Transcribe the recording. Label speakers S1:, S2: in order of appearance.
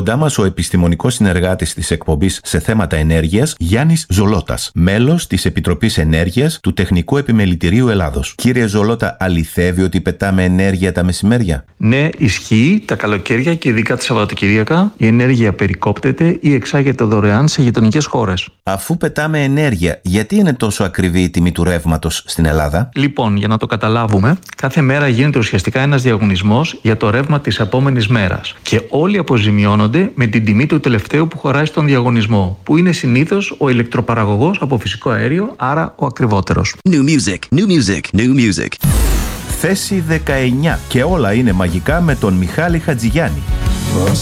S1: Κοντά μας ο επιστημονικός συνεργάτης της εκπομπής σε θέματα ενέργειας, Γιάννης Ζολώτας, μέλος της Επιτροπής Ενέργειας του Τεχνικού Επιμελητηρίου Ελλάδος. Κύριε Ζολώτα, αληθεύει ότι πετάμε ενέργεια τα μεσημέρια?
S2: Ναι, ισχύει. Τα καλοκαίρια και ειδικά τα Σαββατοκύριακα η ενέργεια περικόπτεται ή εξάγεται δωρεάν σε γειτονικές χώρες.
S1: Αφού πετάμε ενέργεια, γιατί είναι τόσο ακριβή η τιμή του ρεύματος στην Ελλάδα?
S2: Λοιπόν, για να το καταλάβουμε, κάθε μέρα γίνεται ουσιαστικά ένας διαγωνισμός για το ρεύμα της επόμενης μέρας. Και όλοι αποζημιώνονται με την τιμή του τελευταίου που χωράει στον διαγωνισμό, που είναι συνήθως ο ηλεκτροπαραγωγός από φυσικό αέριο, άρα ο ακριβότερος.
S3: New music, new music, new music.
S1: Θέση 19 και όλα είναι μαγικά με τον Μιχάλη Χατζηγιάννη.